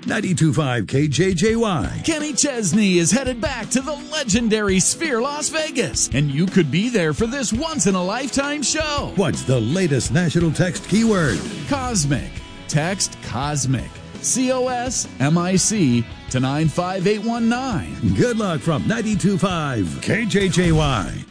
92.5 KJJY. Kenny Chesney is headed back to the legendary Sphere Las Vegas, and you could be there for this once-in-a-lifetime show. What's the latest national text keyword? Cosmic. Text COSMIC. COSMIC to 95819. Good luck from 92.5 KJJY.